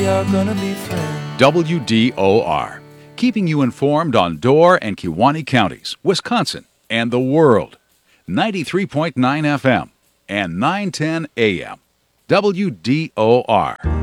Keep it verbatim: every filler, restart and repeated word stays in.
are gonna be friends. W D O R, keeping you informed on Door and Kewaunee counties, Wisconsin, and the world. ninety-three point nine F M and nine ten A M. W D O R.